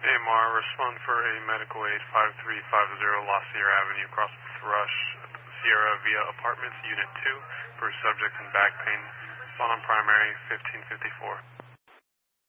AMR, respond for a medical aid 5350 La Sierra Avenue, across Thrush, Sierra via Apartments, Unit 2, for subject in back pain. Spawn on primary 1554.